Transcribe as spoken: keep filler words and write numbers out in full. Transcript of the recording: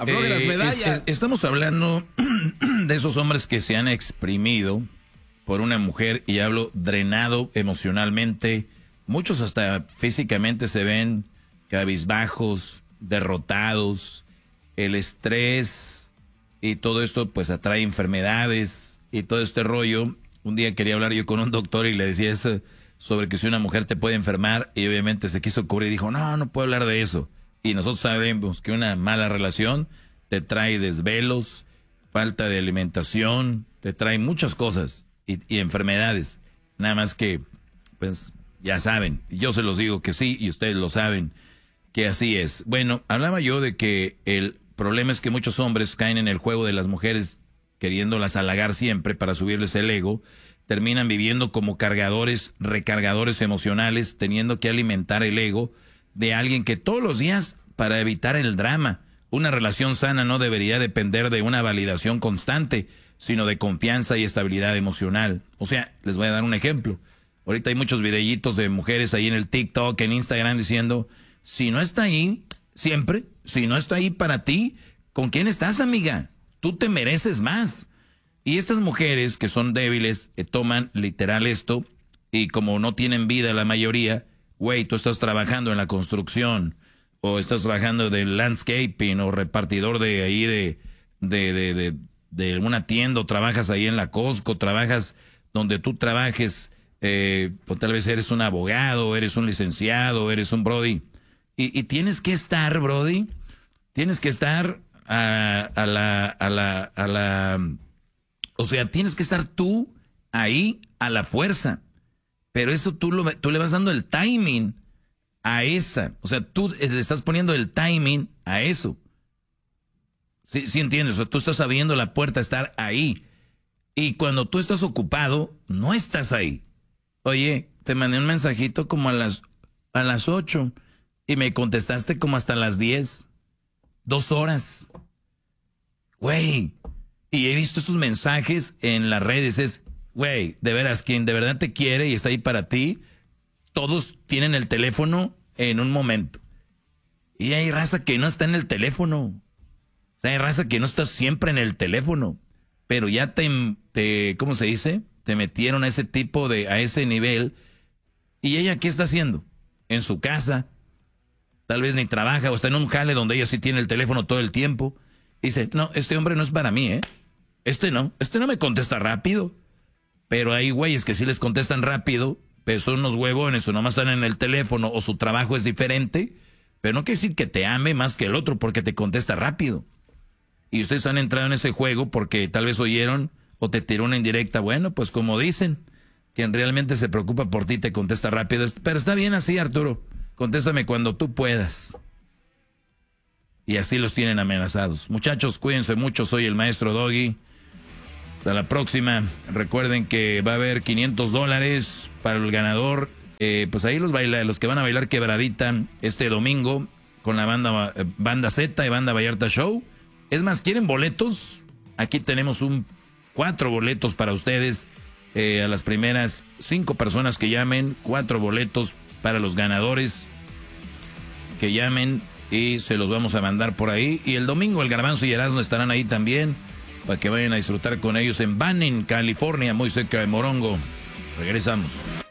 Afloje las medallas. Es, es, estamos hablando de esos hombres que se han exprimido por una mujer, y hablo drenado emocionalmente. Muchos hasta físicamente se ven cabizbajos, derrotados. El estrés y todo esto pues atrae enfermedades y todo este rollo. Un día quería hablar yo con un doctor y le decía eso sobre que si una mujer te puede enfermar, y obviamente se quiso cubrir y dijo, no, no puedo hablar de eso. Y nosotros sabemos que una mala relación te trae desvelos, falta de alimentación, te trae muchas cosas y, y enfermedades. Nada más que, pues, ya saben, yo se los digo que sí y ustedes lo saben, que así es. Bueno, hablaba yo de que el problema es que muchos hombres caen en el juego de las mujeres queriéndolas halagar siempre para subirles el ego. Terminan viviendo como cargadores, recargadores emocionales, teniendo que alimentar el ego de alguien que todos los días, para evitar el drama. Una relación sana no debería depender de una validación constante, sino de confianza y estabilidad emocional. O sea, les voy a dar un ejemplo. Ahorita hay muchos videitos de mujeres ahí en el TikTok, en Instagram, diciendo, si no está ahí, siempre, si no está ahí para ti, ¿con quién estás, amiga? Tú te mereces más. Y estas mujeres que son débiles eh, toman literal esto, y como no tienen vida la mayoría, güey, tú estás trabajando en la construcción, o estás trabajando de landscaping, o repartidor de ahí de, de, de, de, de una tienda, o trabajas ahí en la Costco, trabajas donde tú trabajes, eh, o tal vez eres un abogado, eres un licenciado, eres un brody, y, y tienes que estar, brody, tienes que estar a, a la, a la, a la, o sea, tienes que estar tú ahí a la fuerza. Pero eso tú, lo, tú le vas dando el timing a esa. O sea, tú le estás poniendo el timing a eso. Sí, sí entiendes. O sea, tú estás abriendo la puerta a estar ahí. Y cuando tú estás ocupado, no estás ahí. Oye, te mandé un mensajito como a las, a las ocho y me contestaste como hasta las diez. Dos horas. Güey. Y he visto esos mensajes en las redes. Es... Güey, de veras, quien de verdad te quiere y está ahí para ti, todos tienen el teléfono en un momento. Y hay raza que no está en el teléfono. O sea, hay raza que no está siempre en el teléfono. Pero ya te, te ¿cómo se dice? Te metieron a ese tipo de, a ese nivel. ¿Y ella qué está haciendo? En su casa. Tal vez ni trabaja o está en un jale donde ella sí tiene el teléfono todo el tiempo. Dice, no, este hombre no es para mí, ¿eh? Este no, este no me contesta rápido. Pero hay güeyes que sí les contestan rápido, pero son unos huevones o nomás están en el teléfono o su trabajo es diferente. Pero no quiere decir que te ame más que el otro porque te contesta rápido. Y ustedes han entrado en ese juego porque tal vez oyeron o te tiró una indirecta. Bueno, pues como dicen, quien realmente se preocupa por ti te contesta rápido. Pero está bien así, Arturo. Contéstame cuando tú puedas. Y así los tienen amenazados. Muchachos, cuídense mucho. Soy el maestro Doggy. Hasta la próxima. Recuerden que va a haber quinientos dólares para el ganador. Eh, pues ahí los baila, los que van a bailar quebradita este domingo con la banda, eh, banda Z y Banda Vallarta Show. Es más, ¿quieren boletos? Aquí tenemos un cuatro boletos para ustedes. Eh, a las primeras cinco personas que llamen, cuatro boletos para los ganadores que llamen y se los vamos a mandar por ahí. Y el domingo el Garbanzo y Erasmo estarán ahí también, para que vayan a disfrutar con ellos en Banning, California, muy cerca de Morongo. Regresamos.